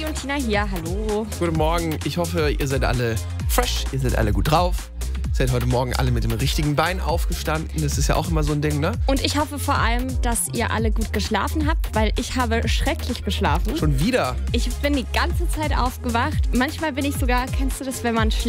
und Tina hier, hallo. Guten Morgen, ich hoffe, ihr seid alle fresh, ihr seid alle gut drauf. Seid heute Morgen alle mit dem richtigen Bein aufgestanden. Das ist ja auch immer so ein Ding, ne? Und ich hoffe vor allem, dass ihr alle gut geschlafen habt, weil ich habe schrecklich geschlafen. Schon wieder. Ich bin die ganze Zeit aufgewacht. Manchmal bin ich sogar, kennst du das, wenn man schläft?